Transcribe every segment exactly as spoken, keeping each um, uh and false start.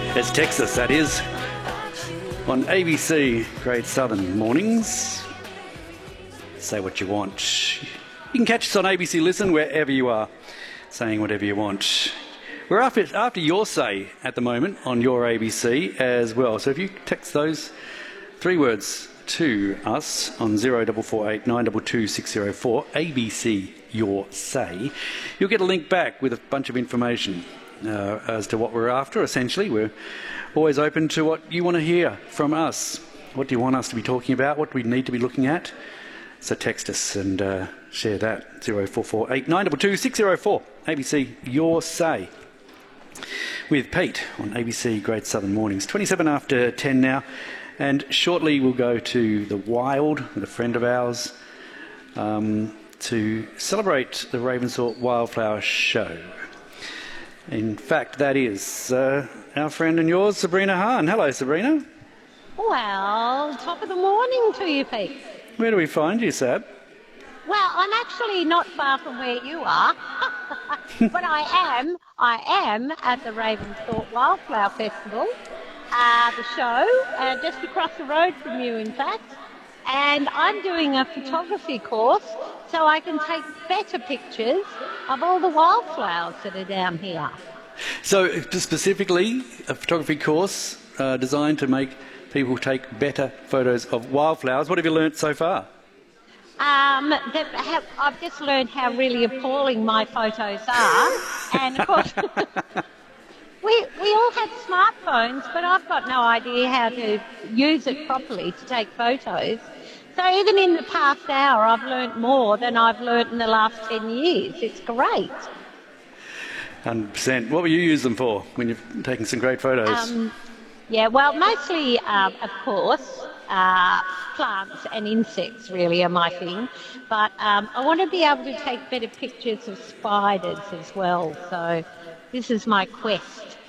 It's Texas, that is, on A B C Great Southern Mornings. Say what you want. You can catch us on A B C Listen wherever you are, saying whatever you want. We're after, after your say at the moment on your A B C as well. So if you text those three words to us on zero four four eight nine two two six zero four, A B C Your Say, you'll get a link back with a bunch of information uh, as to what we're after. Essentially, we're always open to what you want to hear from us. What do you want us to be talking about? What do we need to be looking at? So text us and uh, share that. zero four four eight nine two two six zero four. A B C Your Say. With Pete on A B C Great Southern Mornings. twenty-seven after ten now. And shortly we'll go to the Wild with a friend of ours um, to celebrate the Ravensthorpe Wildflower Show. In fact, that is uh, our friend and yours, Sabrina Hahn. Hello, Sabrina. Well, top of the morning to you, Pete. Where do we find you, Sab? Well, I'm actually not far from where you are, but I am, I am at the Ravensthorpe Wildflower Festival, uh, the show, uh, just across the road from you, in fact, and I'm doing a photography course so I can take better pictures of all the wildflowers that are down here. So, specifically, a photography course uh, designed to make people take better photos of wildflowers. What have you learnt so far? Um, that have, I've just learned how really appalling my photos are, and of course, we we all have smartphones, but I've got no idea how to use it properly to take photos. So even in the past hour, I've learnt more than I've learnt in the last ten years. It's great. one hundred percent. What will you use them for when you're taking some great photos? Um, yeah, well, mostly, um, of course, uh, plants and insects really are my thing. But um, I want to be able to take better pictures of spiders as well. So this is my quest. one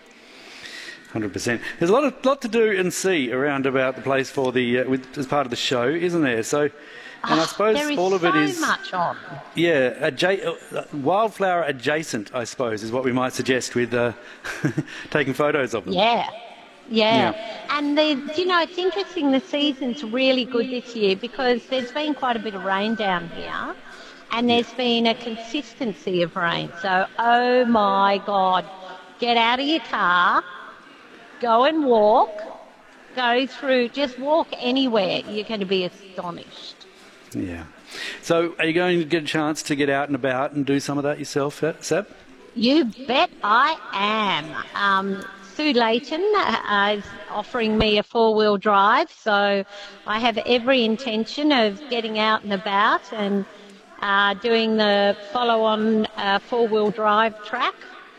hundred percent. There's a lot of lot to do and see around about the place for the uh, with, as part of the show, isn't there? So, and I suppose there is all of so it is much on. Yeah, adja- uh, wildflower adjacent, I suppose, is what we might suggest with uh, taking photos of them. Yeah. Yeah. Yeah. And, the, you know, it's interesting, the season's really good this year because there's been quite a bit of rain down here and there's been a consistency of rain. So, oh my God, get out of your car, go and walk, go through, just walk anywhere. You're going to be astonished. Yeah. So are you going to get a chance to get out and about and do some of that yourself, Seb? You bet I am. Um, Sue Layton uh, is offering me a four-wheel drive, so I have every intention of getting out and about and uh, doing the follow-on uh, four-wheel drive track.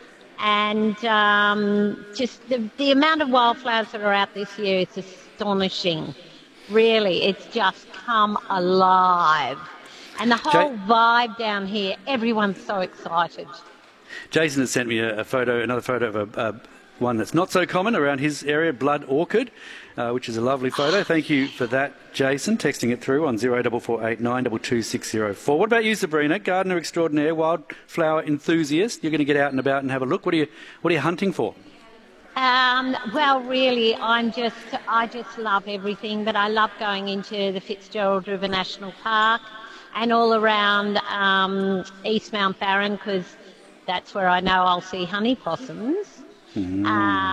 And um, just the, the amount of wildflowers that are out this year is astonishing. Really, it's just come alive. And the whole Jay- vibe down here, everyone's so excited. Jason has sent me a, a photo, another photo of a, a one that's not so common around his area, Blood Orchid, uh, which is a lovely photo. Thank you for that, Jason, texting it through on zero four four eight nine two two six zero four. What about you, Sabrina, gardener extraordinaire, wildflower enthusiast? You're going to get out and about and have a look. What are you, what are you hunting for? Um, well, really, I'm just, I just love everything, but I love going into the Fitzgerald River National Park and all around um, East Mount Barron because that's where I know I'll see honey possums. Mm.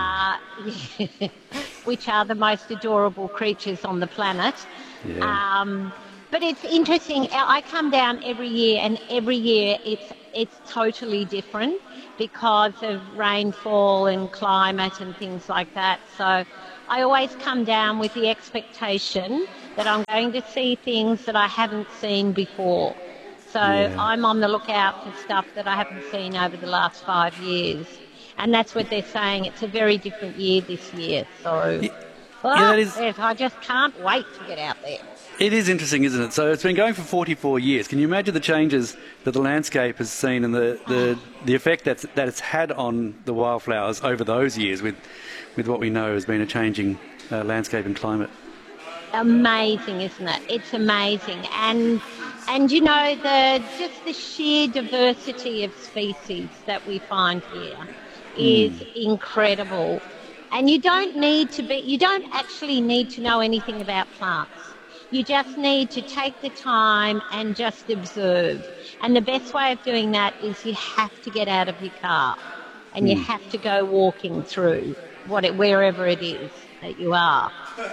Uh, which are the most adorable creatures on the planet. Yeah. Um, but it's interesting. I come down every year, and every year it's it's totally different because of rainfall and climate and things like that. So I always come down with the expectation that I'm going to see things that I haven't seen before. So Yeah. I'm on the lookout for stuff that I haven't seen over the last five years. And that's what they're saying. It's a very different year this year. So Yeah, well, that is- yes, I just can't wait to get out there. It is interesting, isn't it? So it's been going for forty-four years. Can you imagine the changes that the landscape has seen and the, the, the effect that's, that it's had on the wildflowers over those years with, with what we know has been a changing uh, landscape and climate? Amazing, isn't it? It's amazing. And and you know, the just the sheer diversity of species that we find here is mm. incredible. And you don't need to be, you don't actually need to know anything about plants. You just need to take the time and just observe. And the best way of doing that is you have to get out of your car and you Mm. have to go walking through what it, wherever it is that you are.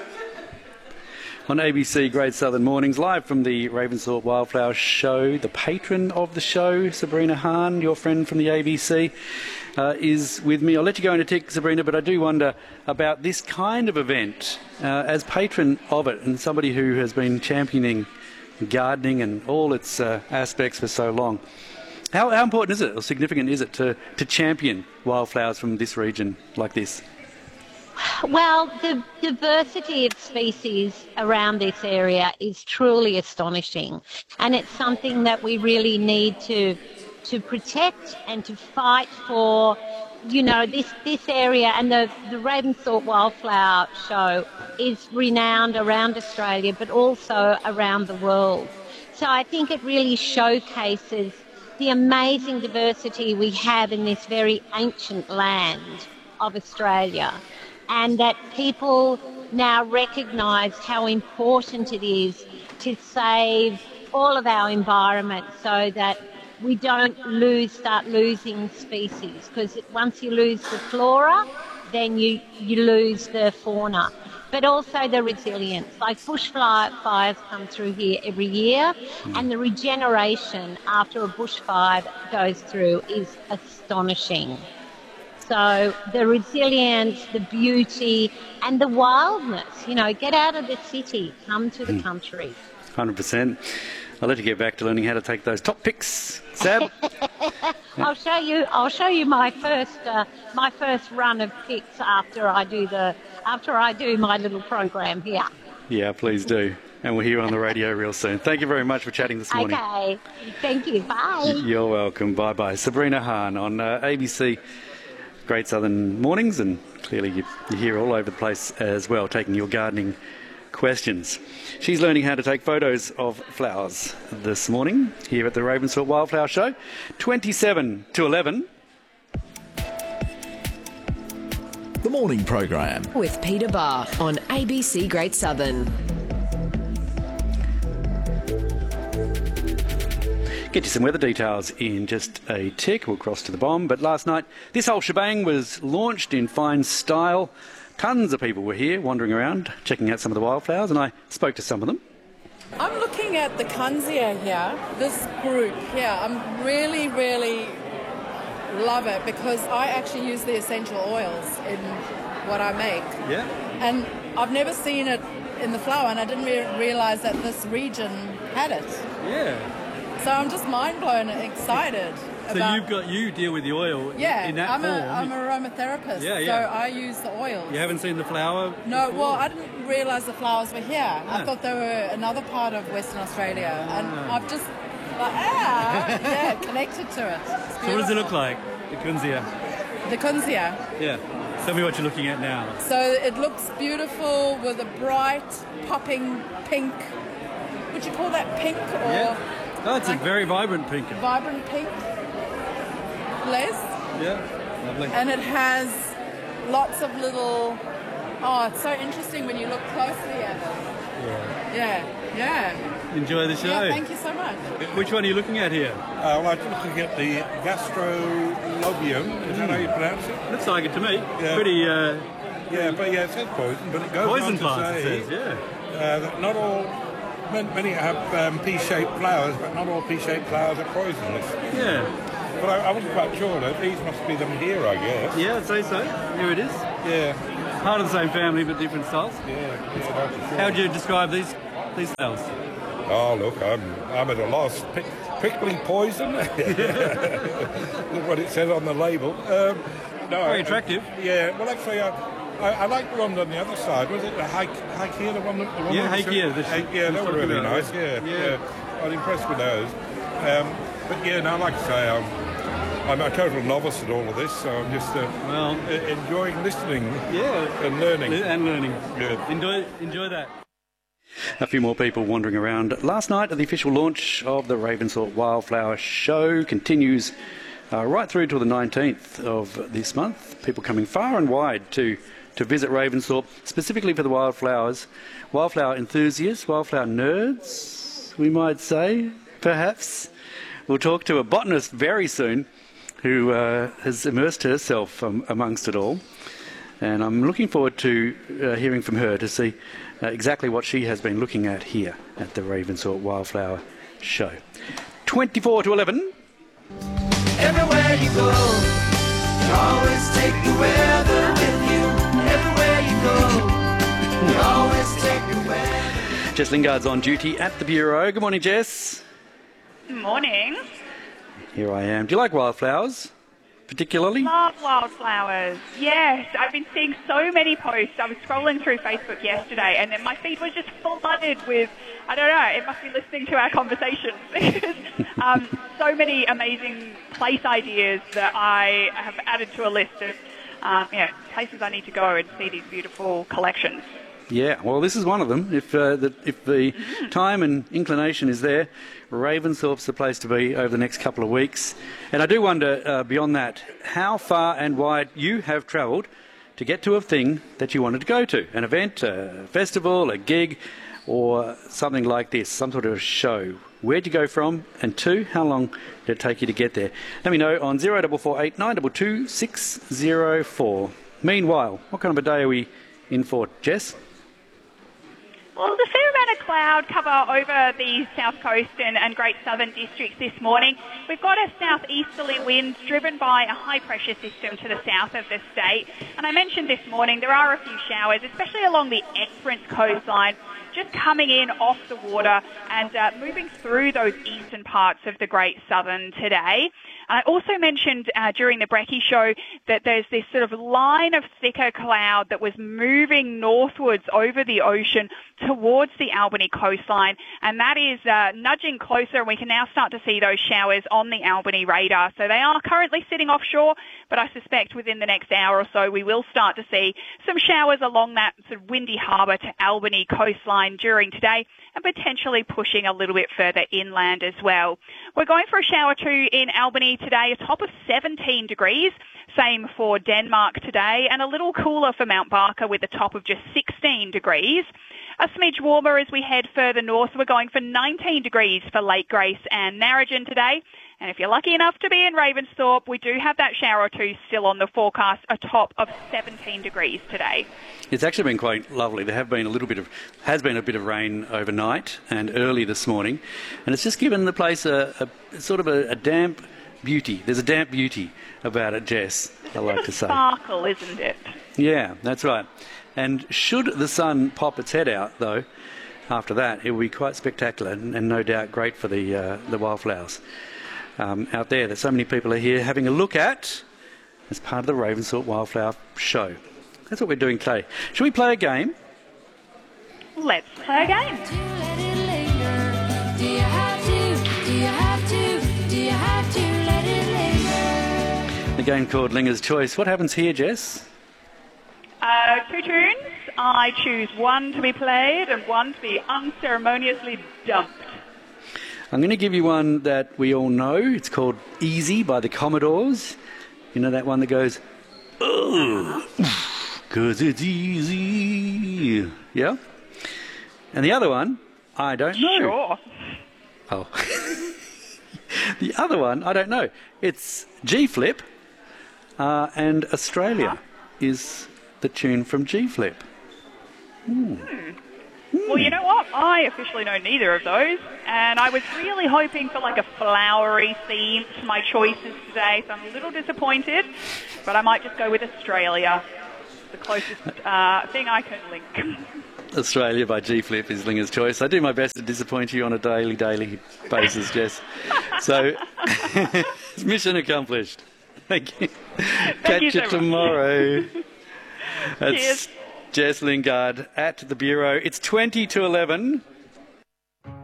On A B C Great Southern Mornings, live from the Ravensthorpe Wildflower Show, the patron of the show, Sabrina Hahn, your friend from the A B C, uh, is with me. I'll let you go in a tick, Sabrina, but I do wonder about this kind of event. Uh, as patron of it and somebody who has been championing gardening and all its uh, aspects for so long, how, how important is it or significant is it to, to champion wildflowers from this region like this? Well, the diversity of species around this area is truly astonishing, and it's something that we really need to to protect and to fight for. You know, this, this area and the, the Ravensthorpe Wildflower Show is renowned around Australia, but also around the world. So I think it really showcases the amazing diversity we have in this very ancient land of Australia, and that people now recognise how important it is to save all of our environment so that we don't lose, start losing species, because once you lose the flora, then you, you lose the fauna. But also the resilience. Like bushfires come through here every year, and the regeneration after a bushfire goes through is astonishing. So the resilience, the beauty, and the wildness, you know, get out of the city, come to the Mm. country. one hundred percent. I'll let you get back to learning how to take those top picks, Sab. I'll show you. I'll show you my first uh, my first run of picks after I do the after I do my little program here. Yeah, please do. And we'll hear you on the radio real soon. Thank you very much for chatting this morning. Okay. Thank you. Bye. You're welcome. Bye-bye. Sabrina Hahn on uh, A B C Great Southern Mornings, and clearly you, you're here all over the place as well, taking your gardening questions. She's learning how to take photos of flowers this morning here at the Ravensthorpe Wildflower Show. twenty-seven to eleven. The morning program with Peter Barr on A B C Great Southern. Get you some weather details in just a tick. We'll cross to the bomb. But last night, this whole shebang was launched in fine style. Tons of people were here wandering around, checking out some of the wildflowers, and I spoke to some of them. I'm looking at the Kunzia here, this group here. I'm really, really love it because I actually use the essential oils in what I make. Yeah. And I've never seen it in the flower, and I didn't re- realise that this region had it. Yeah. So I'm just mind blown and excited. So about, you've got you deal with the oil yeah, in that I'm form. a, I'm a aromatherapist, Yeah, yeah. so I use the oils. You haven't seen the flower? No, before? well, I didn't realise the flowers were here. Ah. I thought they were another part of Western Australia, and I've just, like, ah, yeah, connected to it. It's So what does it look beautiful. like, the Kunzia? The Kunzia. Yeah. Tell me what you're looking at now. So it looks beautiful with a bright, popping pink. Would you call that pink or Yeah. Oh, it's like a very vibrant pink. vibrant pink? Les? Yeah. Lovely. And it has lots of little. Oh, it's so interesting when you look closely at it. Yeah. Yeah, yeah. Enjoy the show. Yeah, thank you so much. Which one are you looking at here? Uh, well, I'm looking at the gastrolobium. Is that how you pronounce it? Looks like it to me. Yeah. Pretty uh, Yeah, but yeah, it says poison, but it goes poison on to plants, it say says, yeah. uh, that not all, man- many have um, pea-shaped flowers, but not all pea-shaped flowers are poisonous. Yeah. But I, I wasn't quite sure that these must be them here, I guess. Yeah, I'd say so. Here it is. Yeah, Part of the same family, but different styles. yeah. yeah, that's for sure. How would you describe these these flowers? Oh, look, I'm I'm at a loss. Pick, prickly poison. Look what it says on the label. Um, no, Very I- attractive. Yeah, well, actually, I, I, I like the one on the other side. Was it the Hike, Hikea, the one that... The one Yeah, that was- Hikea, the- Hike- Yeah, we they were talked really about nice, it. yeah, Yeah. yeah. I was impressed with those. Um, but yeah, no, like I say, I'm, I'm a total novice at all of this, so I'm just uh, Well, e- enjoying listening yeah. and learning. And learning. Yeah. Enjoy, enjoy that. A few more people wandering around. Last night, the official launch of the Ravensthorpe Wildflower Show continues uh, right through till the nineteenth of this month. People coming far and wide to, to visit Ravensthorpe, specifically for the wildflowers. Wildflower enthusiasts, wildflower nerds, we might say, perhaps. We'll talk to a botanist very soon who uh, has immersed herself um, amongst it all. And I'm looking forward to uh, hearing from her to see uh, exactly what she has been looking at here at the Ravensthorpe Wildflower Show. twenty-four to eleven. Everywhere you go, you always take the weather with you. Everywhere you go, you always take the weather. Jess Lingard's on duty at the Bureau. Good morning, Jess. Morning. Here I am. Do you like wildflowers, particularly? Love wildflowers. Yes, I've been seeing so many posts. I was scrolling through Facebook yesterday and then my feed was just flooded with, I don't know, it must be listening to our conversations because um, so many amazing place ideas that I have added to a list of um, you know, places I need to go and see these beautiful collections. Yeah, well, this is one of them. If uh, the, if the time and inclination is there, Ravensthorpe's the place to be over the next couple of weeks. And I do wonder, uh, beyond that, how far and wide you have travelled to get to a thing that you wanted to go to. An event, a festival, a gig, or something like this, some sort of a show. Where'd you go from? And two, how long did it take you to get there? Let me know on zero four four eight nine two two six zero four. Meanwhile, what kind of a day are we in for, Jess? Well, there's a fair amount of cloud cover over the south coast and, and Great Southern districts this morning. We've got a southeasterly wind driven by a high-pressure system to the south of the state. And I mentioned this morning there are a few showers, especially along the Esperance coastline, just coming in off the water and uh, moving through those eastern parts of the Great Southern today. I also mentioned uh, during the Brekkie show that there's this sort of line of thicker cloud that was moving northwards over the ocean towards the Albany coastline, and that is uh, nudging closer, and we can now start to see those showers on the Albany radar. So they are currently sitting offshore, but I suspect within the next hour or so we will start to see some showers along that sort of Windy Harbour to Albany coastline during today, and potentially pushing a little bit further inland as well. We're going for a shower too in Albany today, a top of seventeen degrees. Same for Denmark today, and a little cooler for Mount Barker with a top of just sixteen degrees. A smidge warmer as we head further north. We're going for nineteen degrees for Lake Grace and Narrogin today. And if you're lucky enough to be in Ravensthorpe, we do have that shower or two still on the forecast, a top of seventeen degrees today. It's actually been quite lovely. There have been a little bit of, has been a bit of rain overnight and early this morning, and it's just given the place a, a sort of a, a damp beauty. There's a damp beauty about it, Jess, I like to say. Sparkle, isn't it? Yeah, that's right. And should the sun pop its head out, though, after that, it will be quite spectacular and, and no doubt great for the uh, the wildflowers um, out there that so many people are here having a look at as part of the Ravensthorpe Wildflower Show. That's what we're doing today. Shall we play a game? Let's play a game. A game called Linger's Choice. What happens here, Jess? Uh, two tunes. I choose one to be played and one to be unceremoniously dumped. I'm going to give you one that we all know. It's called Easy by the Commodores. You know that one that goes, oh, because it's easy. Yeah? And the other one, I don't know. Sure. Oh. The other one, I don't know. It's G-Flip, uh, and Australia uh-huh. is the tune from G-Flip. Hmm. Hmm. Well, you know what? I officially know neither of those, and I was really hoping for like a flowery theme to my choices today, so I'm a little disappointed, but I might just go with Australia, the closest uh, thing I can link. Australia by G-Flip is Linger's Choice. I do my best to disappoint you on a daily, daily basis, Jess. So, mission accomplished. Thank you. Thank Catch you you so tomorrow. That's Cheers. Jess Lingard at the Bureau. It's twenty to eleven.